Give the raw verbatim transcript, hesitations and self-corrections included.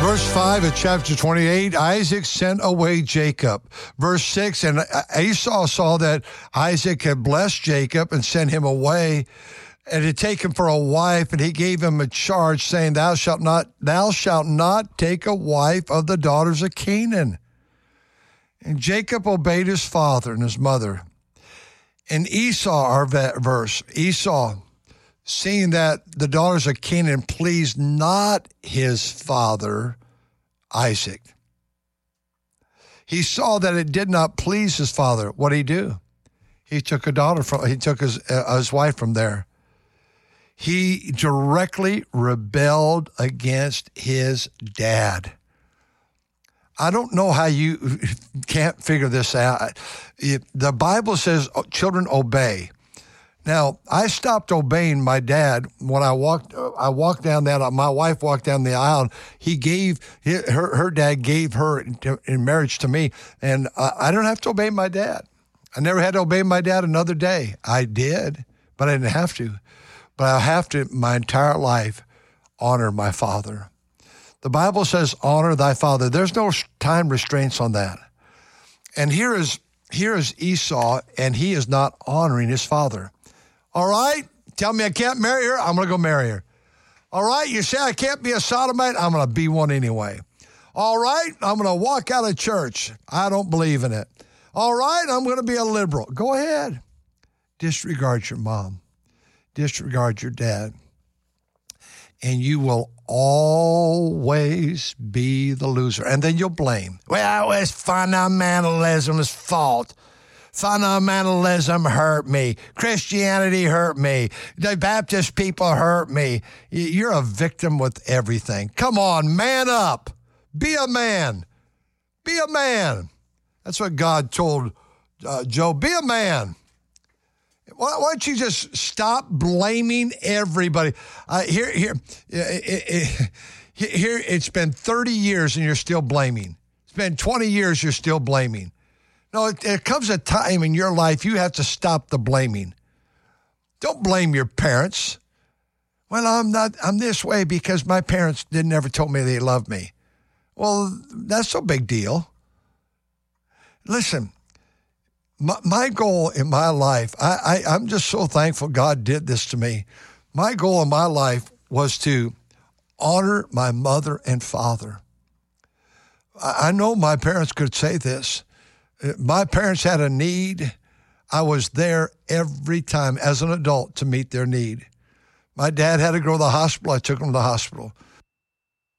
Verse five of chapter twenty-eight, Isaac sent away Jacob. Verse six, and Esau saw that Isaac had blessed Jacob and sent him away and had taken for a wife, and he gave him a charge, saying, Thou shalt not, thou shalt not take a wife of the daughters of Canaan. And Jacob obeyed his father and his mother. And Esau, our verse, Esau, seeing that the daughters of Canaan pleased not his father, Isaac. He saw that it did not please his father. What did he do? He took a daughter from, he took his, uh, his wife from there. He directly rebelled against his dad. I don't know how you can't figure this out. The Bible says children obey. Now, I stopped obeying my dad when I walked. I walked down that. My wife walked down the aisle. He gave her. Her dad gave her in marriage to me, and I don't have to obey my dad. I never had to obey my dad another day. I did, but I didn't have to. But I have to my entire life honor my father. The Bible says, "Honor thy father." There's no time restraints on that. And here is here is Esau, and he is not honoring his father. All right, tell me I can't marry her, I'm going to go marry her. All right, you say I can't be a sodomite, I'm going to be one anyway. All right, I'm going to walk out of church. I don't believe in it. All right, I'm going to be a liberal. Go ahead. Disregard your mom. Disregard your dad. And you will always be the loser. And then you'll blame. Well, it's fundamentalism's fault. Fundamentalism hurt me. Christianity hurt me. The Baptist people hurt me. You're a victim with everything. Come on, man up. Be a man. Be a man. That's what God told uh, Job. Be a man. Why, why don't you just stop blaming everybody? Uh, here, here, it, it, it, here. It's been thirty years and you're still blaming. It's been twenty years, you're still blaming. No, it, it comes a time in your life you have to stop the blaming. Don't blame your parents. Well, I'm not, I'm this way because my parents didn't ever told me they loved me. Well, that's no big deal. Listen, my, my goal in my life, I, I, I'm just so thankful God did this to me. My goal in my life was to honor my mother and father. I, I know my parents could say this. My parents had a need. I was there every time as an adult to meet their need. My dad had to go to the hospital. I took him to the hospital.